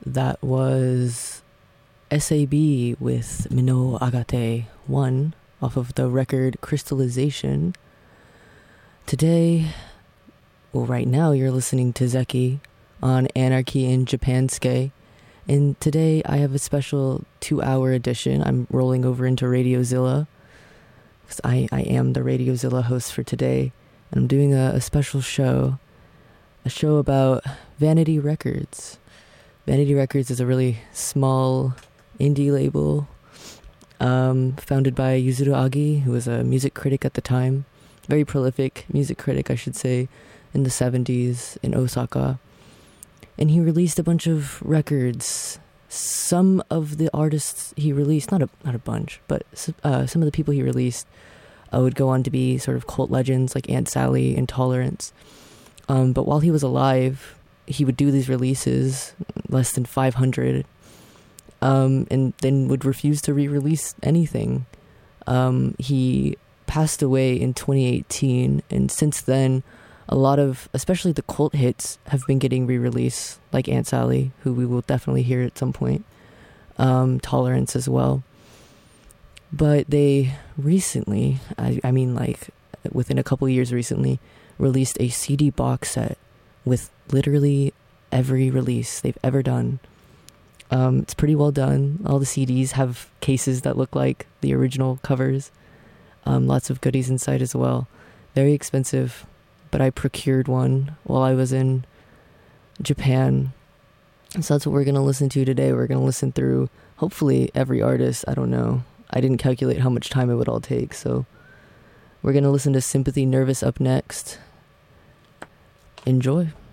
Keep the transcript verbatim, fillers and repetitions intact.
That was S A B with Mino Agate one off of the record Crystallization. Today, well, right now you're listening to Zeki on Anarchy in Japanske. And today I have a special two-hour edition. I'm rolling over into Radiozilla because I, I am the Radiozilla host for today. And I'm doing a, a special show, a show about Vanity Records. Vanity Records is a really small indie label um, founded by Yuzuru Agi, who was a music critic at the time. Very prolific music critic, I should say, in the seventies in Osaka. And he released a bunch of records. Some of the artists he released, not a not a bunch, but uh, some of the people he released uh, would go on to be sort of cult legends like Aunt Sally, Intolerance. Um, but while he was alive, he would do these releases, less than five hundred, um, and then would refuse to re-release anything. Um, he passed away in twenty eighteen, and since then, a lot of, especially the cult hits, have been getting re-released, like Aunt Sally, who we will definitely hear at some point, um, Tolerance as well. But they recently, I, I mean like within a couple years recently, released a C D box set with literally every release they've ever done. Um, it's pretty well done. All the C Ds have cases that look like the original covers. Um, lots of goodies inside as well. Very expensive, but I procured one while I was in Japan. So that's what we're going to listen to today. We're going to listen through, hopefully, every artist. I don't know. I didn't calculate how much time it would all take, so we're going to listen to Sympathy Nervous up next. Enjoy.